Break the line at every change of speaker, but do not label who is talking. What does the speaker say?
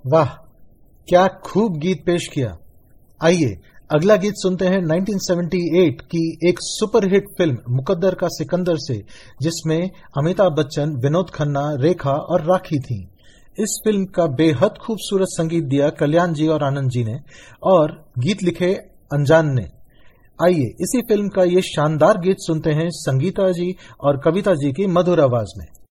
वाह, क्या खूब गीत पेश किया। आइए अगला गीत सुनते हैं 1978 की एक सुपरहिट फिल्म मुकद्दर का सिकंदर से, जिसमें अमिताभ बच्चन, विनोद खन्ना, रेखा और राखी थी। इस फिल्म का बेहद खूबसूरत संगीत दिया कल्याण जी और आनंद जी ने, और गीत लिखे अनजान ने। आइए इसी फिल्म का ये शानदार गीत सुनते हैं संगीता जी और कविता जी की मधुर आवाज में।